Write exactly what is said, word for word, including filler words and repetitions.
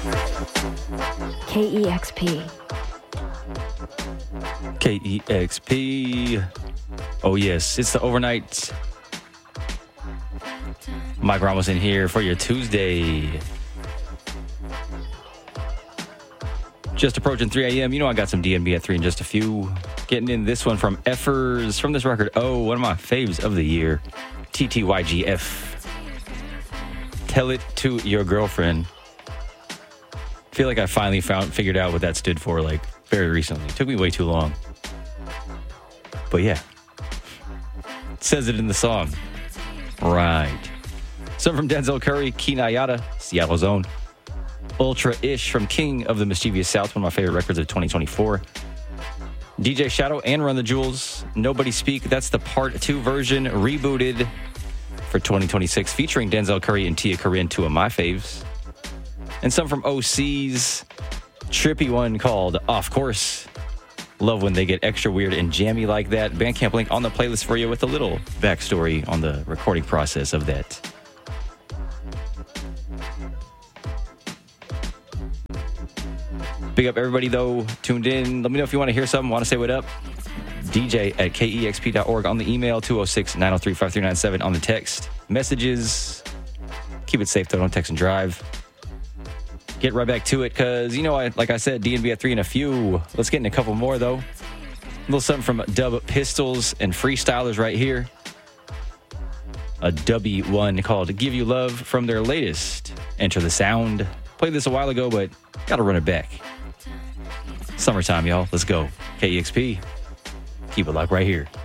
K E X P. K E X P. Oh, yes. It's the overnight. Mike Ramos in here for your Tuesday. Just approaching three a.m. You know I got some D N B at three in just a few. Getting in this one from Effers from this record. Oh, one of my faves of the year. T T Y G F. Tell it to your girlfriend. I feel like I finally found figured out what that stood for, like, very recently. It took me way too long. But yeah. It says it in the song. Right. Some from Denzel Curry, Kinayata, Seattle's own. Ultra-ish from King of the Mischievous South, one of my favorite records of twenty twenty-four. D J Shadow and Run the Jewels, Nobody Speak. That's the part two version, rebooted for twenty twenty-six, featuring Denzel Curry and Tia Corinne, two of my faves. And some from O C's trippy one called Off Course. Love when they get extra weird and jammy like that. Bandcamp link on the playlist for you with a little backstory on the recording process of that. Big up everybody, though, tuned in. Let me know if you want to hear something, want to say what up. D J at K E X P dot org on the email, two oh six, nine oh three, five three nine seven on the text. Messages. Keep it safe, though. Don't text and drive. Get right back to it, because, you know, I, like I said, D N B at three in a few. Let's get in a couple more, though. A little something from Dub Pistols and Freestylers right here. A dubby one called Give You Love from their latest Enter the Sound. Played this a while ago, but gotta run it back. Summertime, y'all. Let's go. K E X P. Keep it locked right here.